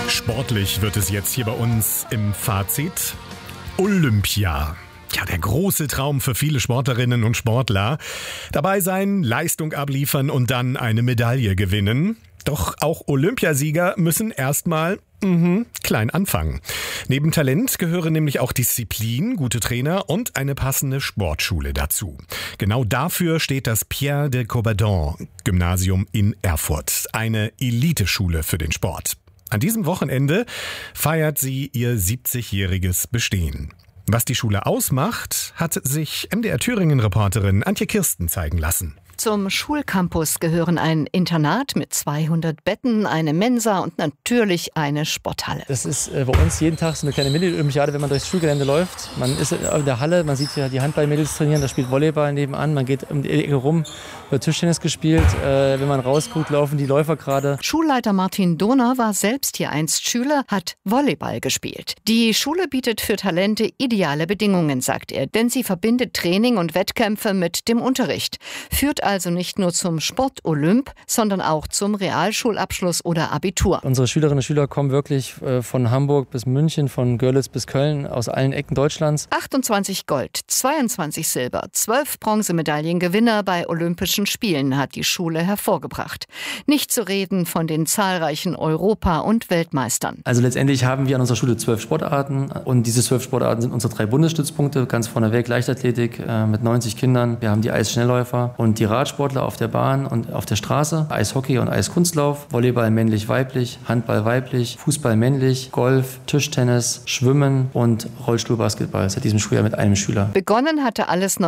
Sportlich wird es jetzt hier bei uns im Fazit. Olympia. Ja, der große Traum für viele Sportlerinnen und Sportler. Dabei sein, Leistung abliefern und dann eine Medaille gewinnen. Doch auch Olympiasieger müssen erstmal klein anfangen. Neben Talent gehören nämlich auch Disziplin, gute Trainer und eine passende Sportschule dazu. Genau dafür steht das Pierre de Coubertin-Gymnasium in Erfurt. Eine Eliteschule für den Sport. An diesem Wochenende feiert sie ihr 70-jähriges Bestehen. Was die Schule ausmacht, hat sich MDR-Thüringen-Reporterin Antje Kirsten zeigen lassen. Zum Schulcampus gehören ein Internat mit 200 Betten, eine Mensa und natürlich eine Sporthalle. Das ist bei uns jeden Tag so eine kleine Mini-Olympiade, wenn man durchs Schulgelände läuft. Man ist in der Halle, man sieht ja die Handballmädels trainieren, da spielt Volleyball nebenan, man geht um die Ecke rum, wird Tischtennis gespielt. Wenn man rausguckt, laufen die Läufer gerade. Schulleiter Martin Dohner war selbst hier einst Schüler, hat Volleyball gespielt. Die Schule bietet für Talente ideale Bedingungen, sagt er, denn sie verbindet Training und Wettkämpfe mit dem Unterricht. Führt also nicht nur zum Sport-Olymp, sondern auch zum Realschulabschluss oder Abitur. Unsere Schülerinnen und Schüler kommen wirklich von Hamburg bis München, von Görlitz bis Köln, aus allen Ecken Deutschlands. 28 Gold, 22 Silber, 12 Bronzemedaillengewinner bei Olympischen Spielen hat die Schule hervorgebracht. Nicht zu reden von den zahlreichen Europa- und Weltmeistern. Also letztendlich haben wir an unserer Schule 12 Sportarten und diese 12 Sportarten sind unsere 3 Bundesstützpunkte. Ganz vorneweg Leichtathletik mit 90 Kindern. Wir haben die Eisschnellläufer und die Radsportler auf der Bahn und auf der Straße, Eishockey und Eiskunstlauf, Volleyball männlich-weiblich, Handball weiblich, Fußball männlich, Golf, Tischtennis, Schwimmen und Rollstuhlbasketball seit diesem Schuljahr mit einem Schüler. Begonnen hatte alles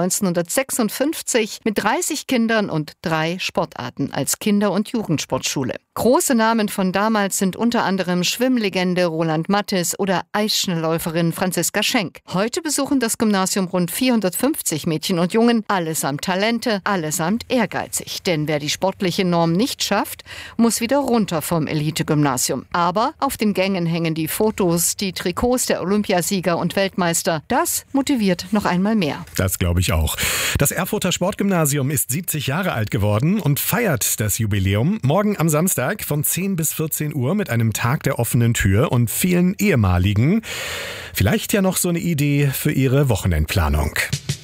1956 mit 30 Kindern und 3 Sportarten als Kinder- und Jugendsportschule. Große Namen von damals sind unter anderem Schwimmlegende Roland Matthes oder Eisschnellläuferin Franziska Schenk. Heute besuchen das Gymnasium rund 450 Mädchen und Jungen, allesamt Talente, allesamt ehrgeizig. Denn wer die sportliche Norm nicht schafft, muss wieder runter vom Elite-Gymnasium. Aber auf den Gängen hängen die Fotos, die Trikots der Olympiasieger und Weltmeister. Das motiviert noch einmal mehr. Das glaube ich auch. Das Erfurter Sportgymnasium ist 70 Jahre alt geworden und feiert das Jubiläum morgen am Samstag von 10 bis 14 Uhr mit einem Tag der offenen Tür und vielen ehemaligen. Vielleicht ja noch so eine Idee für Ihre Wochenendplanung.